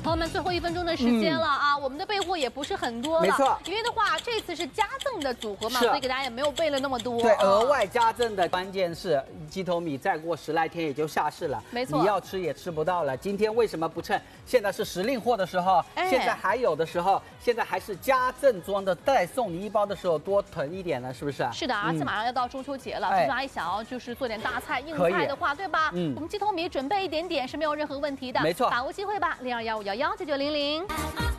朋友们，最后1分钟的时间了啊，我们的备货也不是很多了， 没错。 因为的话，这次是加赠的组合嘛， 是所以给大家也没有备了那么多。 对，额外加赠的关键是鸡头米再过10来天也就下市了， 没错， 你要吃也吃不到了。今天为什么不趁现在是时令货的时候，现在还有的时候，现在还是加赠装的再送你1包的时候多囤一点呢，是不是？ 是的，而且马上要到中秋节了，叔叔阿姨想要就是做点大菜硬菜的话，对吧？我们鸡头米准备一点点是没有任何问题的。 没错， 把握机会吧，0215119900。